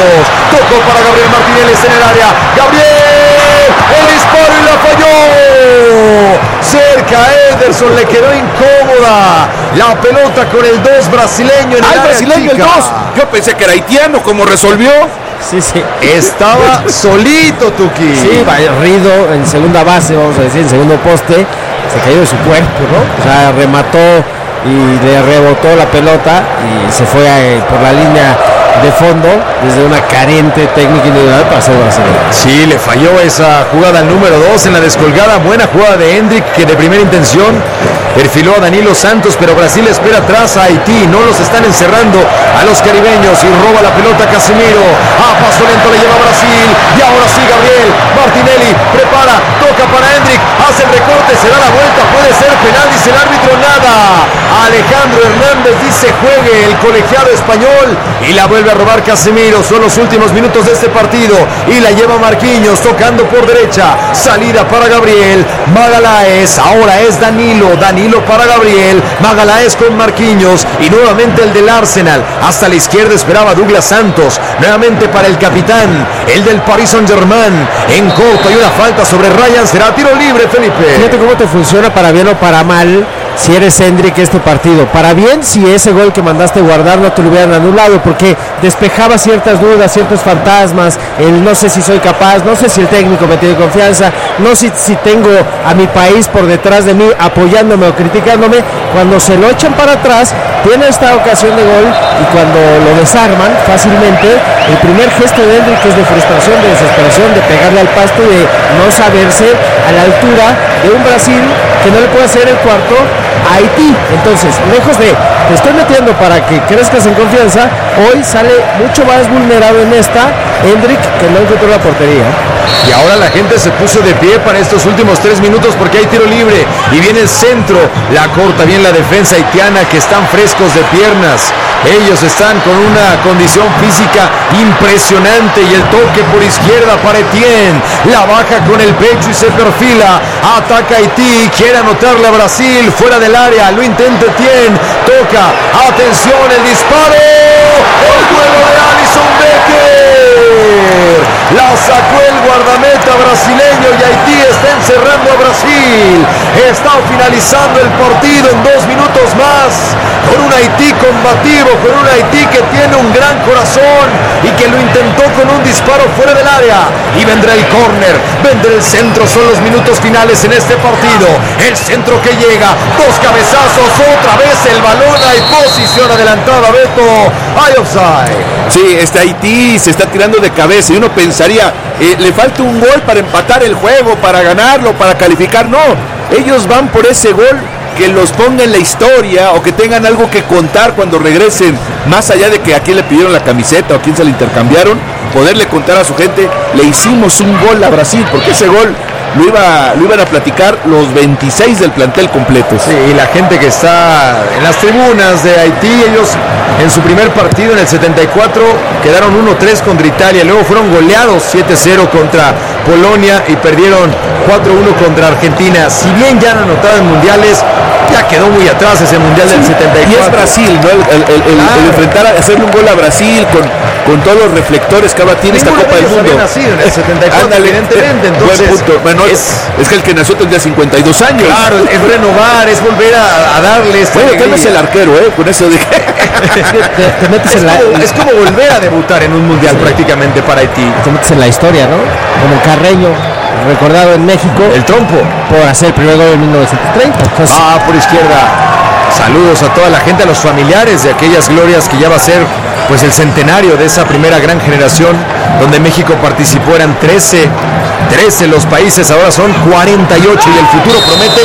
Tocó para Gabriel Martinelli en el área. Gabriel, el disparo y la falló. Cerca Ederson, le quedó incómoda la pelota con el 2 brasileño en el área brasileño chica. El 2. Yo pensé que era haitiano, ¿cómo resolvió? Sí. Estaba solito, Tuki. Sí, barrido en segunda base, vamos a decir, en segundo poste. Se cayó de su cuerpo, ¿no? O sea, remató y le rebotó la pelota y se fue por la línea de fondo desde una carente técnica individual para ser brasileño. Sí, le falló esa jugada al número 2 en la descolgada. Buena jugada de Hendrick, que de primera intención perfiló a Danilo Santos, pero Brasil espera atrás a Haití. No los están encerrando a los caribeños y roba la pelota Casemiro. A paso lento le lleva Brasil. Y ahora sí, Gabriel Martinelli prepara, toca para Hendrick, hace el recorte, se da la vuelta, puede ser penal, dice el árbitro, nada. Alejandro Hernández dice juegue el colegiado español y la vuelve a robar Casemiro. Son los últimos minutos de este partido y la lleva Marquinhos tocando por derecha. Salida para Gabriel Magalhães. Ahora es Danilo para Gabriel Magalhães con Marquinhos y nuevamente el del Arsenal. Hasta la izquierda esperaba Douglas Santos. Nuevamente para el capitán, el del Paris Saint-Germain. En corto hay una falta sobre Ryan. Será tiro libre, Felipe. Fíjate cómo te funciona para bien o para mal. Si eres Hendrick este partido, para bien si ese gol que mandaste guardar no te lo hubieran anulado, porque despejaba ciertas dudas, ciertos fantasmas, el no sé si soy capaz, no sé si el técnico me tiene confianza, no sé si tengo a mi país por detrás de mí apoyándome o criticándome. Cuando se lo echan para atrás, tiene esta ocasión de gol y cuando lo desarman fácilmente, el primer gesto de Hendrick es de frustración, de desesperación, de pegarle al pasto y de no saberse a la altura de un Brasil que no le puede hacer el cuarto a Haití. Entonces, lejos de te estoy metiendo para que crezcas en confianza, hoy sale mucho más vulnerado en esta Hendrick, que no encontró la portería. Y ahora la gente se puso de pie para estos últimos 3 minutos porque hay tiro libre y viene el centro, la corta bien la defensa haitiana, que están frescos de piernas. Ellos están con una condición física impresionante y el toque por izquierda para Etienne, la baja con el pecho y se perfila, ataca Haití, quiere anotarle a Brasil fuera del área, lo intenta Etienne, toca, atención, el disparo, el juego de Alisson Becker, la sacó el guardameta brasileño y Haití está encerrando a Brasil. Está finalizando el partido en 2 minutos más con un Haití combativo, con un Haití que tiene un gran corazón y que lo intentó con un disparo fuera del área. Y vendrá el córner, vendrá el centro, son los minutos finales en este partido. El centro que llega, 2 cabezazos, otra vez el balón, hay posición adelantada, Beto, hay offside. Sí, Haití se está tirando de cabeza y uno pensaría, le falta un gol para empatar el juego, para ganarlo, para calificar. No, ellos van por ese gol que los ponga en la historia o que tengan algo que contar cuando regresen, más allá de que a quién le pidieron la camiseta o a quién se la intercambiaron, poderle contar a su gente, le hicimos un gol a Brasil, porque ese gol lo iban a platicar los 26 del plantel completo. Sí, y la gente que está en las tribunas de Haití, ellos en su primer partido en el 74 quedaron 1-3 contra Italia, luego fueron goleados 7-0 contra Polonia y perdieron 4-1 contra Argentina. Si bien ya han anotado en mundiales, ya quedó muy atrás ese mundial del 74. Y es Brasil, ¿no? El enfrentar, hacerle un gol a Brasil con todos los reflectores que ahora tiene esta Copa del Mundo. Había nacido en el 74, Ándale, evidentemente, entonces buen punto. Bueno, es que el que nació tendría 52 años. Claro, es renovar, es volver a darle esta bueno, que no es el arquero, con eso de te metes en la... Es como volver a debutar en un mundial prácticamente para Haití. Te metes en la historia, ¿no? Como Carreño, recordado en México, el trompo, por hacer el primer gol en 1930. Entonces, por izquierda. Saludos a toda la gente, a los familiares de aquellas glorias que ya va a ser pues el centenario de esa primera gran generación donde México participó. Eran 13 los países, ahora son 48 y el futuro promete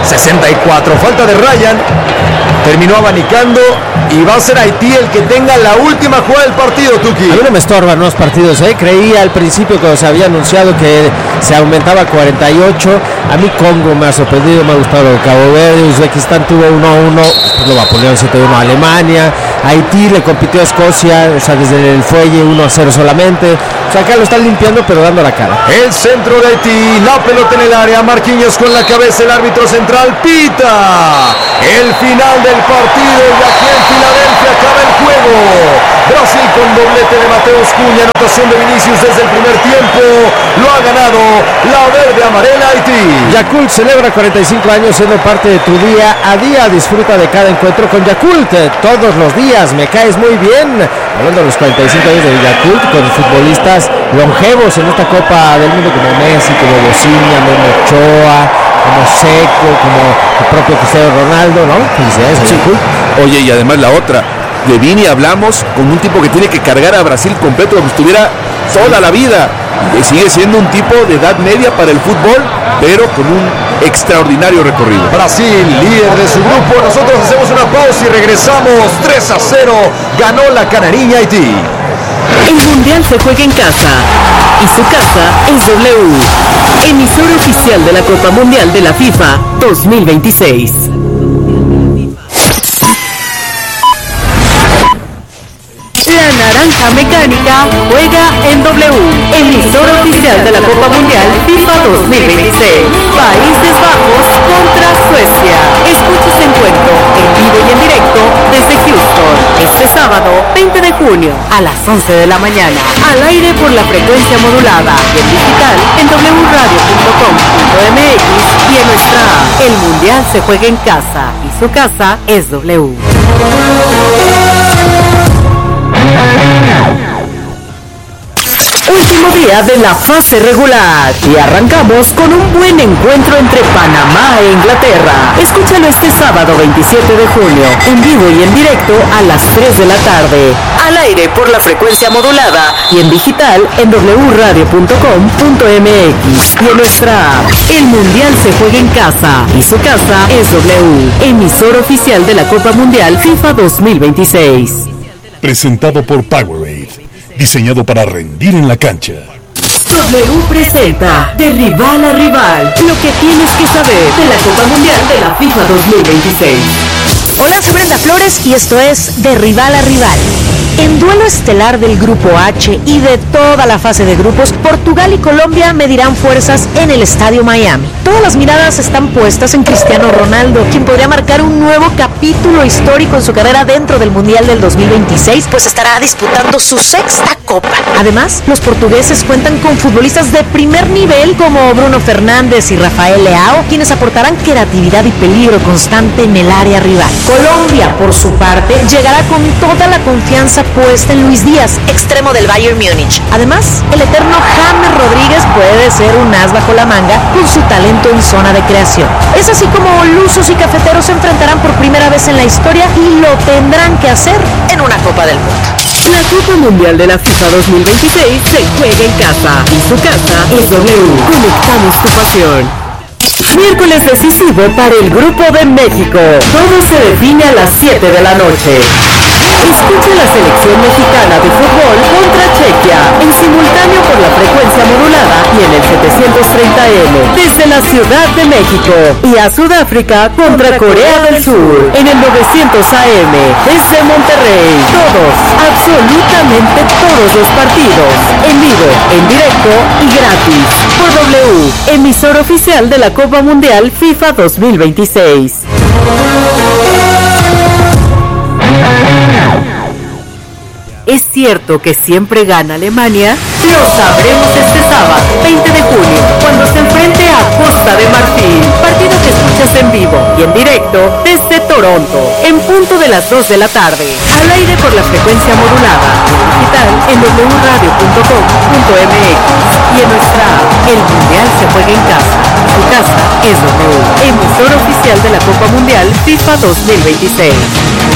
64. Falta de Ryan, terminó abanicando y va a ser Haití el que tenga la última jugada del partido, Tuki. A mí no me estorban los partidos, creía al principio cuando se había anunciado que se aumentaba a 48. A mí Congo me ha sorprendido, me ha gustado Cabo Verde, Uzbekistán tuvo 1-1, después lo vapulearon 7-1 a Alemania, Haití le compitió a Escocia, o sea, desde el fuelle 1-0 solamente. O sea, acá lo están limpiando, pero dando la cara. El centro de Haití, la pelota en el área, Marquinhos con la cabeza, el árbitro central pita el final del partido y aquí en Filadelfia acaba el juego. Brasil con doblete de Mateus Cunha, anotación de Vinicius desde el primer tiempo, lo ha ganado la verde amarela Haití. Yakult celebra 45 años siendo parte de tu día a día. Disfruta de cada encuentro con Yakult todos los días. Me caes muy bien. Hablando de los 45 años de Yakult con futbolistas longevos en esta Copa del Mundo como Messi, como Bociña, Memo Ochoa, como Seco, como el propio Cristiano Ronaldo, ¿no? Felicidades a Yakult. Oye, y además la otra, de Vini hablamos con un tipo que tiene que cargar a Brasil completo como si estuviera toda la vida. Y sigue siendo un tipo de edad media para el fútbol, pero con un extraordinario recorrido. Brasil, líder de su grupo. Nosotros hacemos una pausa y regresamos. 3-0. Ganó la canariña Haití. El Mundial se juega en casa y su casa es W, emisora oficial de la Copa Mundial de la FIFA 2026. La Naranja Mecánica juega en W, emisora oficial de la Copa Mundial FIFA 2026. Países Bajos contra Suecia. Escucha este encuentro en vivo y en directo desde Houston, este sábado 20 de junio a las 11 de la mañana. Al aire por la frecuencia modulada y en digital en wradio.com.mx y en nuestra app. El Mundial se juega en casa y su casa es W. Último día de la fase regular y arrancamos con un buen encuentro entre Panamá e Inglaterra. Escúchalo este sábado 27 de junio en vivo y en directo a las 3 de la tarde. Al aire por la frecuencia modulada y en digital en wradio.com.mx y en nuestra app. El Mundial se juega en casa y su casa es W, emisor oficial de la Copa Mundial FIFA 2026. Presentado por Powerade, diseñado para rendir en la cancha. W presenta de rival a rival lo que tienes que saber de la Copa Mundial de la FIFA 2026. Hola, soy Brenda Flores y esto es De Rival a Rival. En duelo estelar del Grupo H y de toda la fase de grupos, Portugal y Colombia medirán fuerzas en el Estadio Miami. Todas las miradas están puestas en Cristiano Ronaldo, quien podría marcar un nuevo capítulo histórico en su carrera dentro del Mundial del 2026, pues estará disputando su sexta Copa. Además, los portugueses cuentan con futbolistas de primer nivel como Bruno Fernández y Rafael Leao, quienes aportarán creatividad y peligro constante en el área rival. Colombia, por su parte, llegará con toda la confianza puesta en Luis Díaz, extremo del Bayern Múnich. Además, el eterno James Rodríguez puede ser un as bajo la manga con su talento en zona de creación. Es así como lusos y cafeteros se enfrentarán por primera vez en la historia y lo tendrán que hacer en una Copa del Mundo. La Copa Mundial de la FIFA 2026 se juega en casa y su casa es W. Conectamos tu pasión. Miércoles decisivo para el Grupo de México. Todo se define a las 7 de la noche. Escucha la selección mexicana de fútbol contra Chequia en simultáneo por la frecuencia modulada y en el 730M desde la Ciudad de México, y a Sudáfrica contra Corea del Sur en el 900 AM desde Monterrey. Todos, absolutamente todos los partidos en vivo, en directo y gratis por W, emisor oficial de la Copa Mundial FIFA 2026. ¿Es cierto que siempre gana Alemania? Lo sabremos este sábado, 20 de junio, cuando se enfrente a Costa de Marfil. Partido que escuchas en vivo y en directo desde Toronto, en punto de las 2 de la tarde. Al aire por la frecuencia modulada, digital en wradio.com.mx y en nuestra app. El Mundial se juega en casa. Su casa es W, emisor oficial de la Copa Mundial FIFA 2026.